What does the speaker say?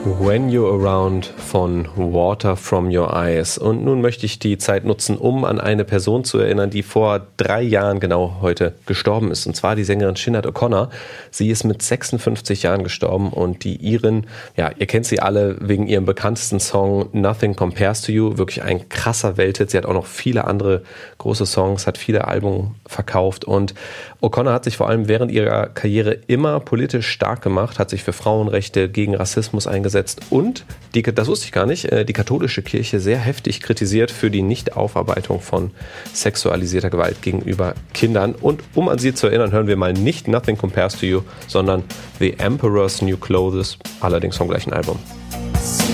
When You're Around von Water From Your Eyes. Und nun möchte ich die Zeit nutzen, um an eine Person zu erinnern, die vor 3 Jahren genau heute gestorben ist. Und zwar die Sängerin Sinéad O'Connor. Sie ist mit 56 Jahren gestorben und die Irin, ja, ihr kennt sie alle wegen ihrem bekanntesten Song Nothing Compares to You. Wirklich ein krasser Welthit. Sie hat auch noch viele andere große Songs, hat viele Alben verkauft und O'Connor hat sich vor allem während ihrer Karriere immer politisch stark gemacht, hat sich für Frauenrechte, gegen Rassismus eingesetzt und, das wusste ich gar nicht, die katholische Kirche sehr heftig kritisiert für die Nichtaufarbeitung von sexualisierter Gewalt gegenüber Kindern. Und um an sie zu erinnern, hören wir mal nicht Nothing Compares to You, sondern The Emperor's New Clothes, allerdings vom gleichen Album.